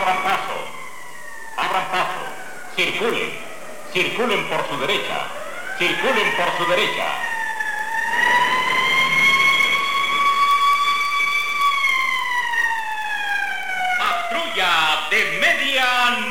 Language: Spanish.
Abran paso. Abran paso. Circulen. Circulen por su derecha. Circulen por su derecha. Patrulla de medianoche.